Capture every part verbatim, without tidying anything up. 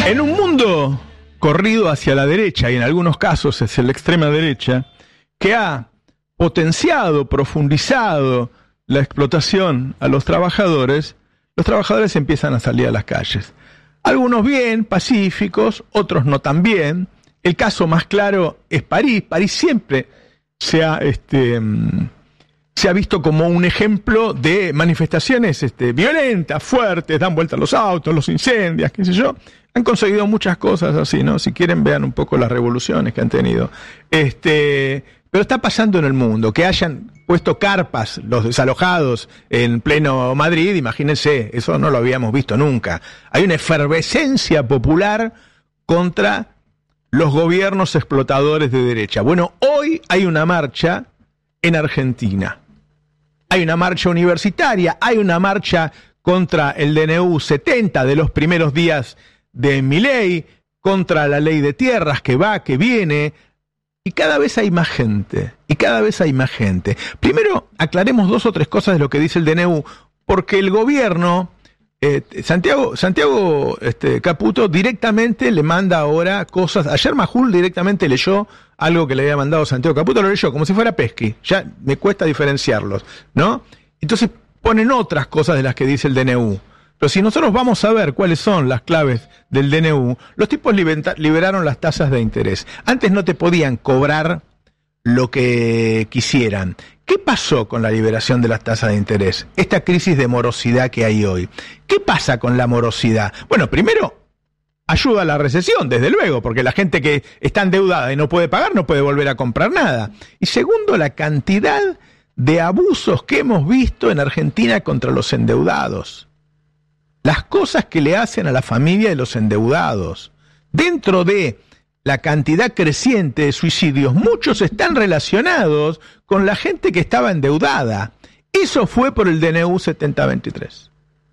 En un mundo corrido hacia la derecha, y en algunos casos es la extrema derecha, que ha potenciado, profundizado la explotación a los trabajadores, los trabajadores empiezan a salir a las calles. Algunos bien, pacíficos, otros no tan bien. El caso más claro es París. París siempre se ha, este, se ha visto como un ejemplo de manifestaciones este, violentas, fuertes, dan vuelta los autos, los incendios, qué sé yo. Han conseguido muchas cosas así, ¿no? Si quieren, vean un poco las revoluciones que han tenido. Este, pero está pasando en el mundo, que hayan puesto carpas los desalojados en pleno Madrid, imagínense, eso no lo habíamos visto nunca. Hay una efervescencia popular contra los gobiernos explotadores de derecha. Bueno, hoy hay una marcha en Argentina. Hay una marcha universitaria, hay una marcha contra el D N U setenta de los primeros días de Milei, contra la ley de tierras que va, que viene, y cada vez hay más gente, y cada vez hay más gente. Primero, aclaremos dos o tres cosas de lo que dice el D N U, porque el gobierno, eh, Santiago, Santiago este, Caputo directamente le manda ahora cosas. Ayer Majul directamente leyó algo que le había mandado Santiago Caputo, lo leyó como si fuera Pesky, ya me cuesta diferenciarlos, ¿no? Entonces ponen otras cosas de las que dice el D N U. Pero si nosotros vamos a ver cuáles son las claves del D N U, los tipos liberaron las tasas de interés. Antes no te podían cobrar lo que quisieran. ¿Qué pasó con la liberación de las tasas de interés? Esta crisis de morosidad que hay hoy. ¿Qué pasa con la morosidad? Bueno, primero, ayuda a la recesión, desde luego, porque la gente que está endeudada y no puede pagar no puede volver a comprar nada. Y segundo, la cantidad de abusos que hemos visto en Argentina contra los endeudados. Las cosas que le hacen a la familia de los endeudados. Dentro de la cantidad creciente de suicidios, muchos están relacionados con la gente que estaba endeudada. Eso fue por el D N U setenta veintitrés.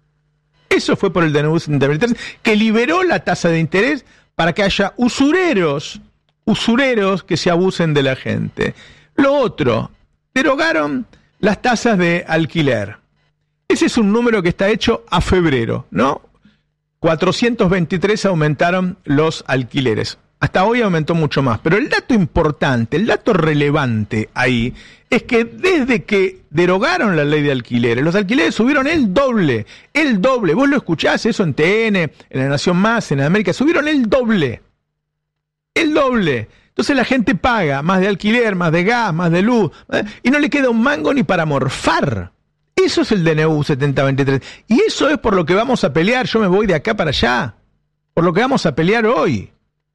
Eso fue por el D N U setenta veintitrés, que liberó la tasa de interés para que haya usureros, usureros que se abusen de la gente. Lo otro, derogaron las tasas de alquiler. Ese es un número que está hecho a febrero, ¿no? cuatrocientos veintitrés aumentaron los alquileres. Hasta hoy aumentó mucho más. Pero el dato importante, el dato relevante ahí, es que desde que derogaron la ley de alquileres, los alquileres subieron el doble, el doble. Vos lo escuchás eso en T N, en La Nación Más, en América, subieron el doble. El doble. Entonces la gente paga más de alquiler, más de gas, más de luz, ¿eh? Y no le queda un mango ni para morfar. Eso es el D N U setenta veintitrés. Y eso es por lo que vamos a pelear. Yo me voy de acá para allá. Por lo que vamos a pelear hoy.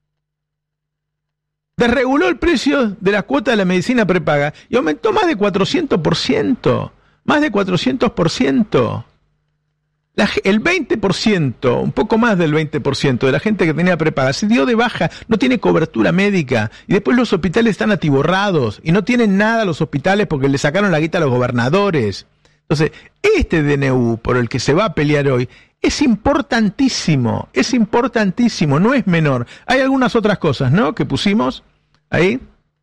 Desreguló el precio de la cuota de la medicina prepaga y aumentó más de cuatrocientos por ciento. Más de cuatrocientos por ciento. La, el veinte por ciento, un poco más del veinte por ciento de la gente que tenía prepaga se dio de baja, no tiene cobertura médica. Y después los hospitales están atiborrados. Y no tienen nada los hospitales porque le sacaron la guita a los gobernadores. Entonces, este D N U por el que se va a pelear hoy es importantísimo, es importantísimo, no es menor. Hay algunas otras cosas, ¿no?, que pusimos ahí.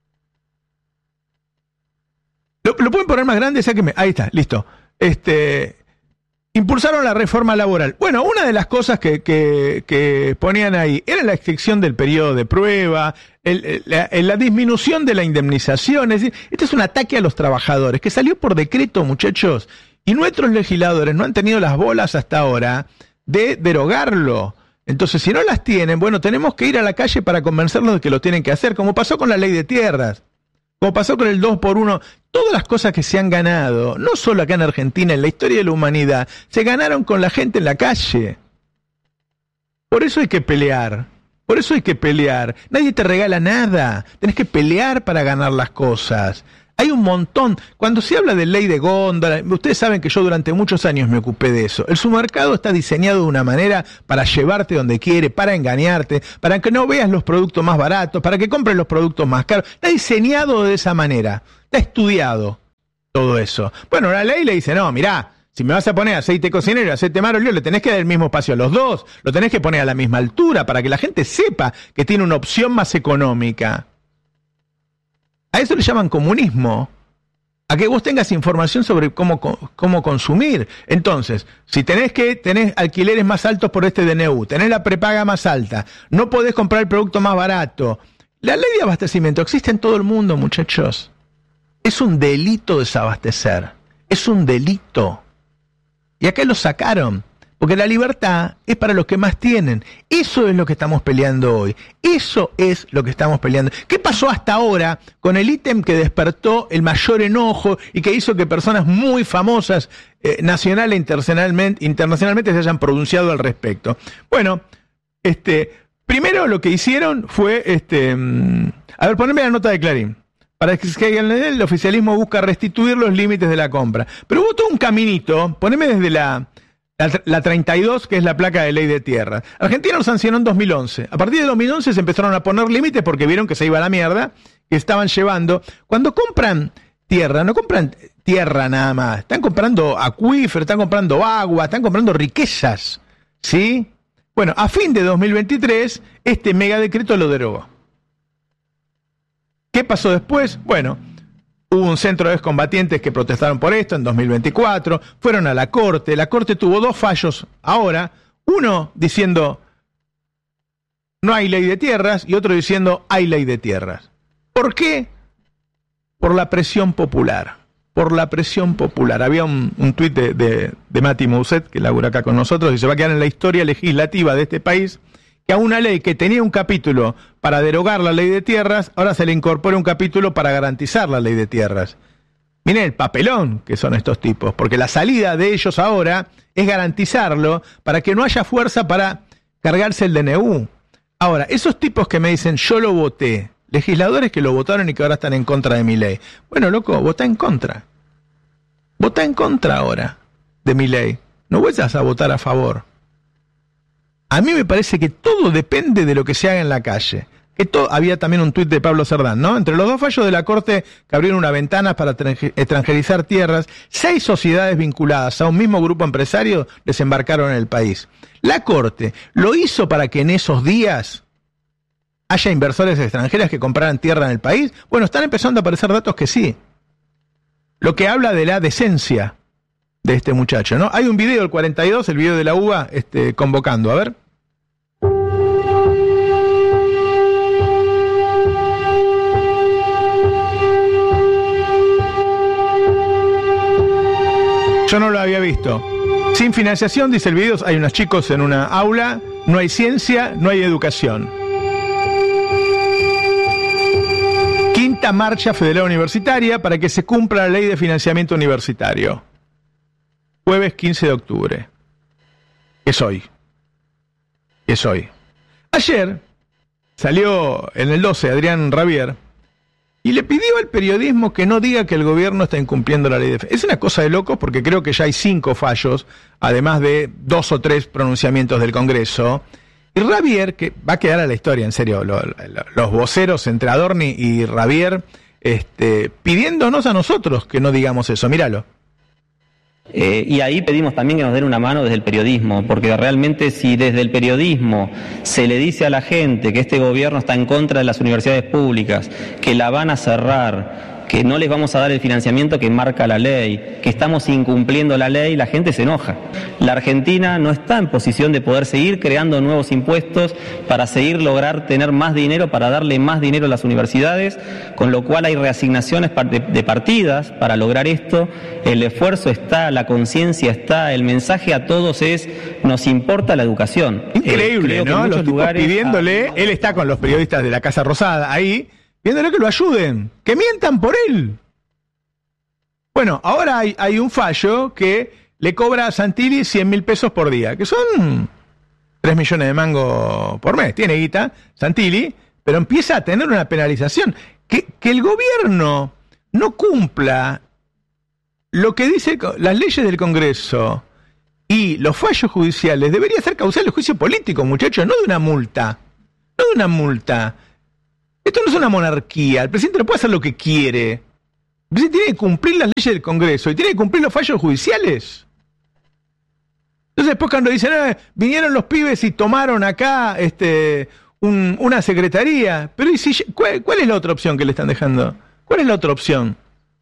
¿Lo, lo pueden poner más grande? Sáquenme. Ahí está, listo. Este, impulsaron la reforma laboral. Bueno, una de las cosas que, que, que ponían ahí era la extinción del periodo de prueba, el, la, la disminución de la indemnización. Es decir, este es un ataque a los trabajadores que salió por decreto, muchachos, y nuestros legisladores no han tenido las bolas hasta ahora de derogarlo. Entonces, si no las tienen, bueno, tenemos que ir a la calle para convencerlos de que lo tienen que hacer, como pasó con la ley de tierras, como pasó con el dos por uno. Todas las cosas que se han ganado, no solo acá en Argentina, en la historia de la humanidad, se ganaron con la gente en la calle. Por eso hay que pelear. Por eso hay que pelear. Nadie te regala nada. Tenés que pelear para ganar las cosas. Hay un montón. Cuando se habla de ley de góndola, ustedes saben que yo durante muchos años me ocupé de eso. El submercado está diseñado de una manera para llevarte donde quiere, para engañarte, para que no veas los productos más baratos, para que compres los productos más caros. Está diseñado de esa manera. Está estudiado todo eso. Bueno, la ley le dice, no, mirá, si me vas a poner aceite cocinero y aceite marolio, le tenés que dar el mismo espacio a los dos, lo tenés que poner a la misma altura para que la gente sepa que tiene una opción más económica. A eso le llaman comunismo. a que vos tengas información sobre cómo, cómo consumir. Entonces, si tenés que tenés alquileres más altos por este D N U, tenés la prepaga más alta, no podés comprar el producto más barato. La ley de abastecimiento existe en todo el mundo, muchachos. Es un delito desabastecer. Es un delito. Y acá lo sacaron. Porque la libertad es para los que más tienen. Eso es lo que estamos peleando hoy. Eso es lo que estamos peleando. ¿Qué pasó hasta ahora con el ítem que despertó el mayor enojo y que hizo que personas muy famosas, eh, nacional e internacionalmente, internacionalmente se hayan pronunciado al respecto? Bueno, este, primero lo que hicieron fue, este, a ver, poneme la nota de Clarín. Para que el oficialismo busca restituir los límites de la compra. Pero hubo todo un caminito, poneme desde la... La, la treinta y dos, que es la placa de ley de tierra. Argentina lo sancionó en dos mil once. A partir de dos mil once se empezaron a poner límites porque vieron que se iba a la mierda, que estaban llevando. Cuando compran tierra, no compran tierra nada más. Están comprando acuíferos, están comprando agua, están comprando riquezas. ¿Sí? Bueno, a fin de dos mil veintitrés, este megadecreto lo derogó. ¿Qué pasó después? Bueno, hubo un centro de excombatientes que protestaron por esto en dos mil veinticuatro, fueron a la Corte, la Corte tuvo dos fallos ahora, uno diciendo no hay ley de tierras y otro diciendo hay ley de tierras. ¿Por qué? Por la presión popular, por la presión popular. Había un, un tuit de, de, de Mati Mousset, que labura acá con nosotros, y se va a quedar en la historia legislativa de este país, que a una ley que tenía un capítulo para derogar la ley de tierras, ahora se le incorpora un capítulo para garantizar la ley de tierras. Miren el papelón que son estos tipos, porque la salida de ellos ahora es garantizarlo para que no haya fuerza para cargarse el D N U. Ahora, esos tipos que me dicen, yo lo voté, legisladores que lo votaron y que ahora están en contra de mi ley. Bueno, loco, votá en contra. Votá en contra ahora de mi ley. No vayas a votar a favor. A mí me parece que todo depende de lo que se haga en la calle. Que todo, había también un tuit de Pablo Cerdán, ¿no? Entre los dos fallos de la Corte que abrieron una ventana para extranjerizar tierras, seis sociedades vinculadas a un mismo grupo empresario desembarcaron en el país. La Corte lo hizo para que en esos días haya inversores extranjeros que compraran tierra en el país. Bueno, están empezando a aparecer datos que sí. Lo que habla de la decencia de este muchacho, ¿no? Hay un video del cuarenta y dos, el video de la U B A, este, convocando, a ver. Yo no lo había visto. Sin financiación, dice el video, hay unos chicos en una aula, no hay ciencia, no hay educación. Quinta marcha federal universitaria para que se cumpla la ley de financiamiento universitario. Jueves quince de octubre. ¿Qué es hoy? ¿Qué es hoy? Ayer salió en el doce Adrián Rabier y le pidió al periodismo que no diga que el gobierno está incumpliendo la ley de... Es una cosa de locos porque creo que ya hay cinco fallos, además de dos o tres pronunciamientos del Congreso. Y Rabier, que va a quedar a la historia, en serio, lo, lo, los voceros entre Adorni y Rabier, este, pidiéndonos a nosotros que no digamos eso. Míralo. Eh, y ahí pedimos también que nos den una mano desde el periodismo, porque realmente si desde el periodismo se le dice a la gente que este gobierno está en contra de las universidades públicas, que la van a cerrar, que no les vamos a dar el financiamiento que marca la ley, que estamos incumpliendo la ley, la gente se enoja. La Argentina no está en posición de poder seguir creando nuevos impuestos para seguir lograr tener más dinero, para darle más dinero a las universidades, con lo cual hay reasignaciones de partidas para lograr esto. El esfuerzo está, la conciencia está, el mensaje a todos es, nos importa la educación. Increíble, eh, ¿no? Los tipos pidiéndole, a... él está con los periodistas de la Casa Rosada ahí, pidiéndole que lo ayuden, que mientan por él. Bueno, ahora hay, hay un fallo que le cobra a Santilli cien mil pesos por día, que son tres millones de mangos por mes. Tiene guita Santilli, pero empieza a tener una penalización. Que, que el gobierno no cumpla lo que dice las leyes del Congreso y los fallos judiciales debería ser causal de juicio político, muchachos, no de una multa. No de una multa. Esto no es una monarquía, el presidente no puede hacer lo que quiere. El presidente tiene que cumplir las leyes del Congreso y tiene que cumplir los fallos judiciales. Entonces después cuando dicen, ah, vinieron los pibes y tomaron acá este, un, una secretaría, pero ¿y si, cuál, ¿cuál es la otra opción que le están dejando? ¿Cuál es la otra opción?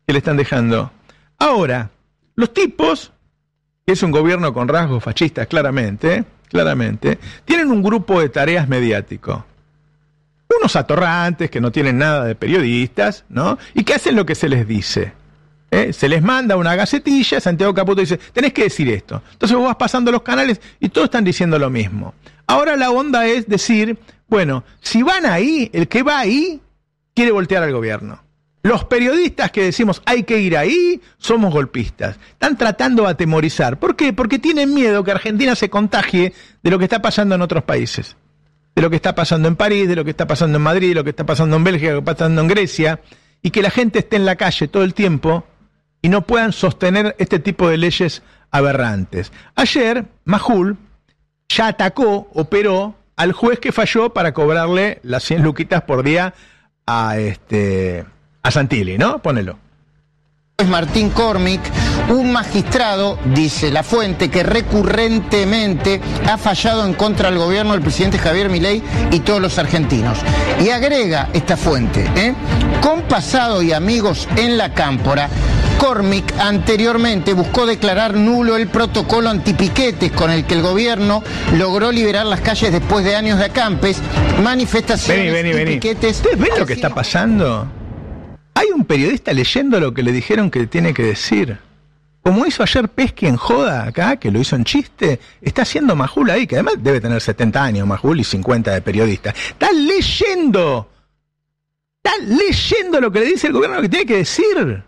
que le están dejando. Ahora, los tipos, que es un gobierno con rasgos fascistas claramente, claramente, tienen un grupo de tareas mediático. Unos atorrantes que no tienen nada de periodistas, ¿no? Y que hacen lo que se les dice. ¿Eh? Se les manda una gacetilla, Santiago Caputo dice, tenés que decir esto. Entonces vos vas pasando los canales y todos están diciendo lo mismo. Ahora la onda es decir, bueno, si van ahí, el que va ahí quiere voltear al gobierno. Los periodistas que decimos hay que ir ahí, somos golpistas. Están tratando de atemorizar. ¿Por qué? Porque tienen miedo que Argentina se contagie de lo que está pasando en otros países. De lo que está pasando en París, de lo que está pasando en Madrid, de lo que está pasando en Bélgica, de lo que está pasando en Grecia, y que la gente esté en la calle todo el tiempo y no puedan sostener este tipo de leyes aberrantes. Ayer, Majul ya atacó, operó al juez que falló para cobrarle las cien luquitas por día a este a Santilli, ¿no? Ponelo. Es Martín Cormick, un magistrado, dice la fuente, que recurrentemente ha fallado en contra del gobierno del presidente Javier Milei y todos los argentinos. Y agrega esta fuente, ¿eh? Con pasado y amigos en la cámpora, Cormick anteriormente buscó declarar nulo el protocolo antipiquetes con el que el gobierno logró liberar las calles después de años de acampes, manifestaciones vení, vení, y vení. piquetes. ¿Ustedes ven lo que está pasando? Hay un periodista leyendo lo que le dijeron que tiene que decir. Como hizo ayer Pesqui en Joda acá, que lo hizo en chiste, está haciendo Majul ahí, que además debe tener setenta años Majul y cincuenta de periodista. Está leyendo. Está leyendo lo que le dice el gobierno que tiene que decir.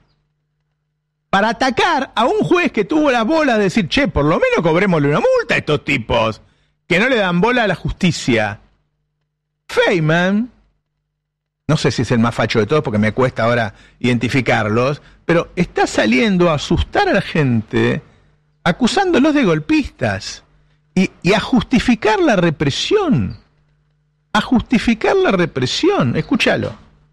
Para atacar a un juez que tuvo la bola de decir, che, por lo menos cobrémosle una multa a estos tipos, que no le dan bola a la justicia. Feynman, no sé si es el más facho de todos porque me cuesta ahora identificarlos, pero está saliendo a asustar a la gente, acusándolos de golpistas y, y a justificar la represión. A justificar la represión. Escúchalo.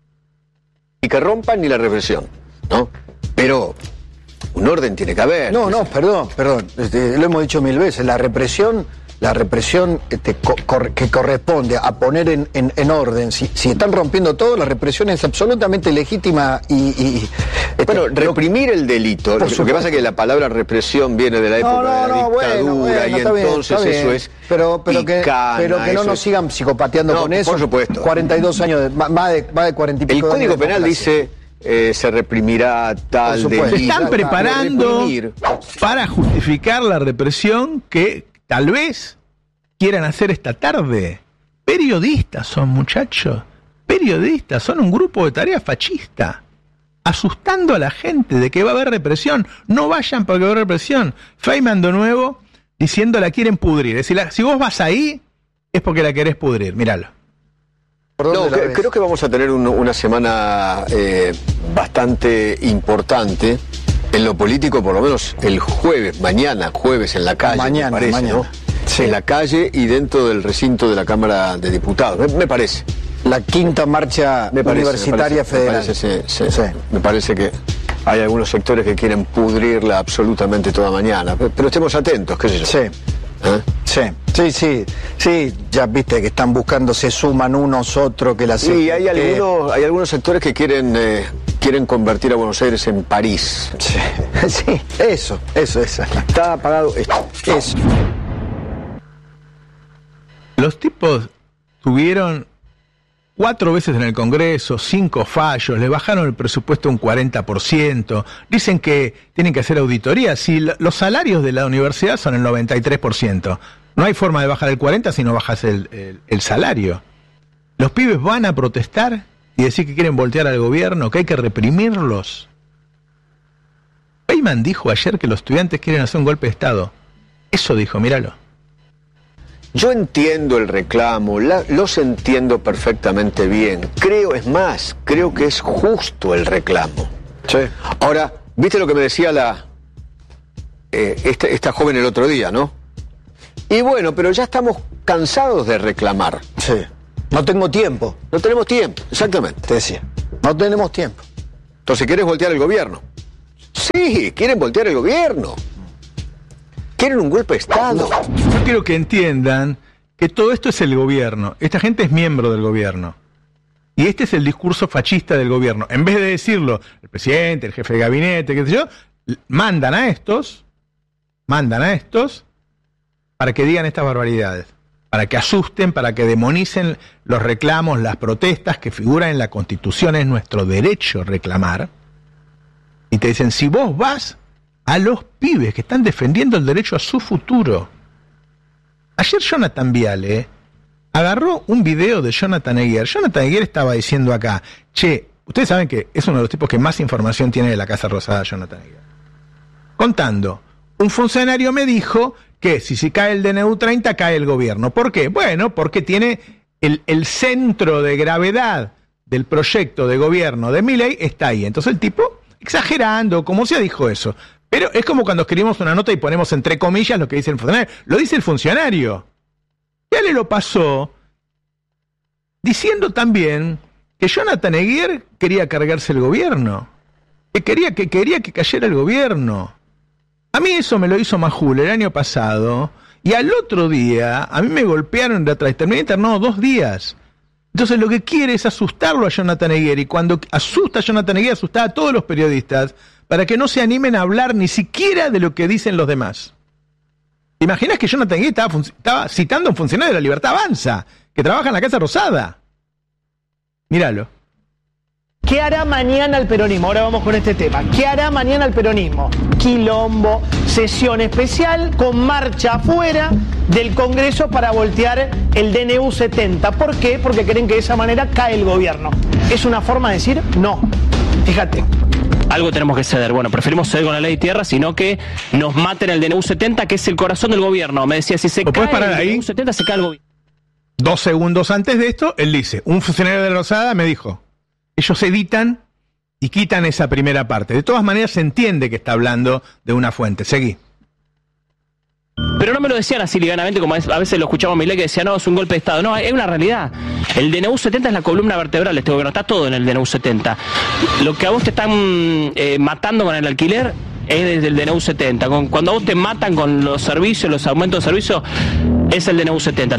Y que rompan ni la represión, ¿no? Pero un orden tiene que haber. No, no, perdón, perdón. Este, lo hemos dicho mil veces. La represión, la represión este, co cor que corresponde a poner en, en, en orden. Si, si están rompiendo todo, la represión es absolutamente legítima y... y este, bueno, reprimir el delito. Lo que pasa es que la palabra represión viene de la época no, no, de la no, dictadura, bueno, bueno, y está bien, entonces está bien. eso es pero, pero que, picana, pero que no nos es... sigan psicopateando no, con eso. Por supuesto. cuarenta y dos años, de, más, de, más de cuarenta y pico El Código años de Penal dice... Eh, se reprimirá tal delito. Se están preparando para justificar la represión que tal vez quieran hacer esta tarde. Periodistas son, muchachos. Periodistas, son un grupo de tarea fascista. Asustando a la gente de que va a haber represión. No vayan porque va a haber represión. Feynman de nuevo diciendo la quieren pudrir. Es decir, la, si vos vas ahí, es porque la querés pudrir. Míralo. No, que, creo que vamos a tener un, una semana eh, bastante importante en lo político, por lo menos el jueves, mañana, jueves en la calle, mañana, me parece, mañana. ¿no? Sí. En la calle y dentro del recinto de la Cámara de Diputados, me, me parece. La quinta marcha me parece, universitaria me parece, federal. Me parece, sí, sí, sí. Me parece que hay algunos sectores que quieren pudrirla absolutamente toda mañana, pero, pero estemos atentos, qué sé yo. Sí. ¿Eh? Sí, sí, sí, sí, ya viste que están buscando, se suman unos, otros que la Sí, hay algunos, hay algunos sectores que quieren, eh, quieren convertir a Buenos Aires en París. Sí, sí, eso, eso, eso. Está apagado esto. Eso. Los tipos tuvieron cuatro veces en el Congreso, cinco fallos, le bajaron el presupuesto un cuarenta por ciento, dicen que tienen que hacer auditoría, si los salarios de la universidad son el noventa y tres por ciento, no hay forma de bajar el cuarenta por ciento si no bajas el, el, el salario. Los pibes van a protestar y decir que quieren voltear al gobierno, que hay que reprimirlos. Feynman dijo ayer que los estudiantes quieren hacer un golpe de Estado. Eso dijo, míralo. Yo entiendo el reclamo, la, los entiendo perfectamente bien. Creo, es más, creo que es justo el reclamo. Sí. Ahora, ¿viste lo que me decía la eh, esta, esta joven el otro día, no? Y bueno, pero ya estamos cansados de reclamar. Sí. No tengo tiempo. No tenemos tiempo, exactamente. Te decía. No tenemos tiempo. Entonces, ¿quieres voltear el gobierno? Sí, quieren voltear el gobierno. Quieren un golpe de Estado. Yo quiero que entiendan que todo esto es el gobierno. Esta gente es miembro del gobierno. Y este es el discurso fascista del gobierno. En vez de decirlo el presidente, el jefe de gabinete, qué sé yo, mandan a estos, mandan a estos para que digan estas barbaridades, para que asusten, para que demonicen los reclamos, las protestas que figuran en la Constitución. Es nuestro derecho reclamar. Y te dicen, si vos vas a los pibes que están defendiendo el derecho a su futuro. Ayer Jonathan Viale agarró un video de Jonathan Eguer. Jonathan Eguer estaba diciendo acá, che, ustedes saben que es uno de los tipos que más información tiene de la Casa Rosada, Jonathan Eguer. Contando, un funcionario me dijo que si se cae el D N U treinta, cae el gobierno. ¿Por qué? Bueno, porque tiene el, el centro de gravedad del proyecto de gobierno de Milei está ahí. Entonces el tipo, exagerando, como sea, dijo eso. Pero es como cuando escribimos una nota y ponemos entre comillas lo que dice el funcionario. Lo dice el funcionario. Ya le lo pasó diciendo también que Jonathan Eguer quería cargarse el gobierno, que quería que quería que cayera el gobierno. A mí eso me lo hizo Majul el año pasado, y al otro día a mí me golpearon de atrás, terminé internado dos días. Entonces lo que quiere es asustarlo a Jonathan Eguer, y cuando asusta a Jonathan Eguer, asusta a todos los periodistas para que no se animen a hablar ni siquiera de lo que dicen los demás. ¿Te imaginas que Jonathan Eguer estaba, estaba citando a un funcionario de la Libertad Avanza, que trabaja en la Casa Rosada? Míralo. ¿Qué hará mañana el peronismo? Ahora vamos con este tema. ¿Qué hará mañana el peronismo? Quilombo, sesión especial con marcha afuera del Congreso para voltear el D N U setenta. ¿Por qué? Porque creen que de esa manera cae el gobierno. ¿Es una forma de decir? No. Fíjate. Algo tenemos que ceder. Bueno, preferimos ceder con la ley de tierra, sino que nos maten el D N U setenta, que es el corazón del gobierno. Me decía, si se cae parar el ahí? D N U setenta, se cae el gobierno. Dos segundos antes de esto, él dice, un funcionario de la Rosada me dijo, ellos editan y quitan esa primera parte. De todas maneras se entiende que está hablando de una fuente. Seguí. Pero no me lo decían así livianamente, como a veces lo escuchamos a Milei, que decía, no, es un golpe de Estado. No, es una realidad. El D N U setenta es la columna vertebral de este gobierno, está todo en el D N U setenta. Lo que a vos te están eh, matando con el alquiler es desde el D N U setenta. Con, cuando a vos te matan con los servicios, los aumentos de servicios, es el D N U setenta.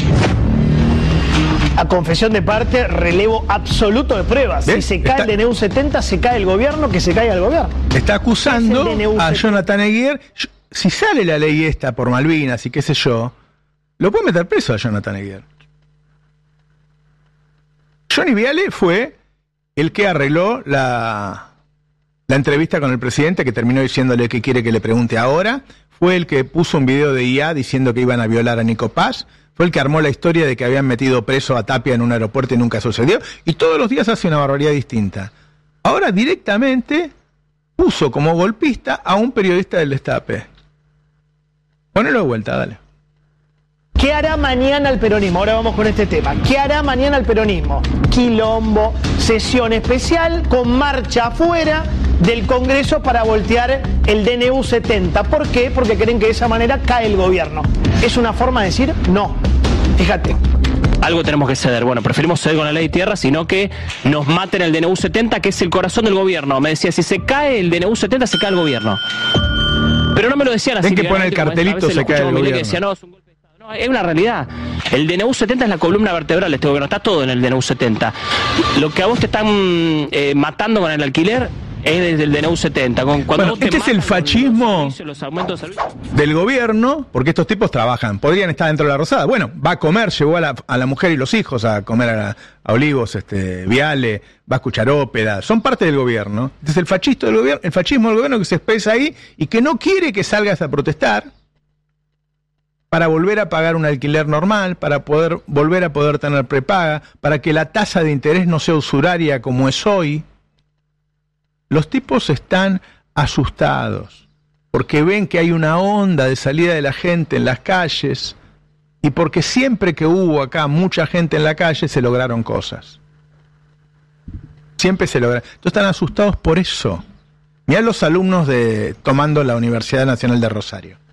A confesión de parte, relevo absoluto de pruebas. ¿Ves? Si se cae Está... el D N U setenta, se cae el gobierno, que se caiga el gobierno. Está acusando a Jonathan Eguer. Si sale la ley esta por Malvinas y qué sé yo, lo puede meter preso a Jonathan Eguer. Johnny Viale fue el que arregló la, la entrevista con el presidente, que terminó diciéndole que quiere que le pregunte ahora. Fue el que puso un video de I A diciendo que iban a violar a Nico Paz. Fue el que armó la historia de que habían metido preso a Tapia en un aeropuerto y nunca sucedió. Y todos los días hace una barbaridad distinta. Ahora directamente puso como golpista a un periodista del Destape. Ponelo de vuelta, dale. ¿Qué hará mañana el peronismo? Ahora vamos con este tema. ¿Qué hará mañana el peronismo? Quilombo, sesión especial con marcha afuera del Congreso para voltear el D N U setenta. ¿Por qué? Porque creen que de esa manera cae el gobierno. ¿Es una forma de decir? No. Fíjate. Algo tenemos que ceder. Bueno, preferimos ceder con la ley de tierra, sino que nos maten el D N U setenta, que es el corazón del gobierno. Me decía, si se cae el D N U setenta, se cae el gobierno. Pero no me lo decían así. Ven que pone el cartelito, se cae el gobierno. Que decía, no, es un golpe de Estado. No, es una realidad. El D N U setenta es la columna vertebral de este gobierno, está todo en el D N U setenta. Lo que a vos te están eh, matando con el alquiler es desde el D N U setenta. Con, cuando bueno, este es el fascismo los servicios, los de del gobierno, porque estos tipos trabajan, podrían estar dentro de la Rosada. Bueno, va a comer, llevó a la, a la mujer y los hijos a comer a, a Olivos, este, Viale, va a escuchar ópera, son parte del gobierno. Este es el fascismo del gobierno, el fascismo del gobierno que se expresa ahí y que no quiere que salgas a protestar para volver a pagar un alquiler normal, para poder volver a poder tener prepaga, para que la tasa de interés no sea usuraria como es hoy. Los tipos están asustados porque ven que hay una onda de salida de la gente en las calles y porque siempre que hubo acá mucha gente en la calle se lograron cosas. Siempre se lograron. Entonces están asustados por eso. Mirá los alumnos de tomando la Universidad Nacional de Rosario.